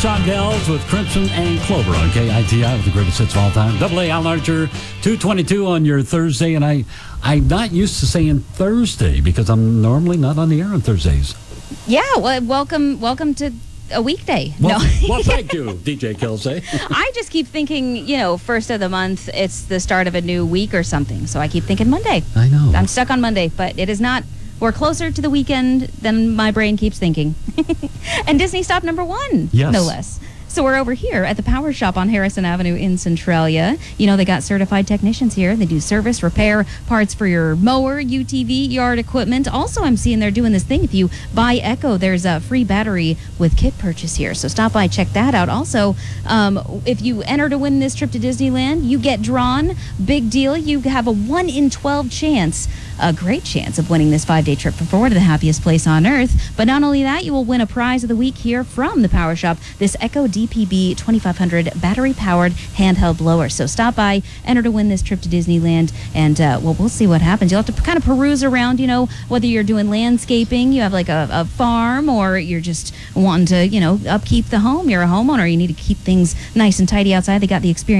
Shondells with Crimson and Clover on KITI with the greatest hits of all time. Double A, Al Archer, 222 on your Thursday. And I'm not used to saying Thursday because I'm normally not on the air on Thursdays. Yeah, well, welcome to a weekday. Well, thank you, DJ Kelsey. I just keep thinking, first of the month, it's the start of a new week or something. So I keep thinking Monday. I know. I'm stuck on Monday, but it is not. We're closer to the weekend than my brain keeps thinking. And Disney Stop number 1, yes. No less. So we're over here at the Power Shop on Harrison Avenue in Centralia. They got certified technicians here. They do service, repair, parts for your mower, UTV, yard equipment. Also, I'm seeing they're doing this thing. If you buy Echo, there's a free battery with kit purchase here. So stop by, check that out. Also, if you enter to win this trip to Disneyland, you get drawn. Big deal. You have a 1 in 12 chance, a great chance of winning this 5-day trip for 4 to the happiest place on earth. But not only that, you will win a prize of the week here from the Power Shop, this Echo DPB 2500 battery-powered handheld blower. So stop by, enter to win this trip to Disneyland, and we'll see what happens. You'll have to kind of peruse around, whether you're doing landscaping, you have like a farm, or you're just wanting to, upkeep the home. You're a homeowner. You need to keep things nice and tidy outside. They got the experience